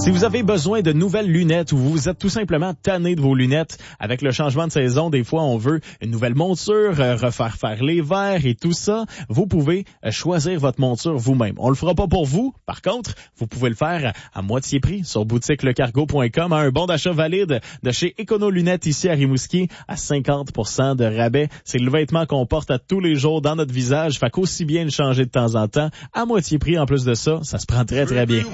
Si vous avez besoin de nouvelles lunettes ou vous êtes tout simplement tanné de vos lunettes, avec le changement de saison, des fois on veut une nouvelle monture, refaire faire les verres et tout ça, vous pouvez choisir votre monture vous-même. On le fera pas pour vous, par contre, vous pouvez le faire à moitié prix sur boutiquelecargo.com à un bon d'achat valide de chez Écono-Lunettes ici à Rimouski à 50% de rabais. C'est le vêtement qu'on porte à tous les jours dans notre visage, fait qu'aussi bien le changer de temps en temps à moitié prix. En plus de ça, ça se prend très très bien.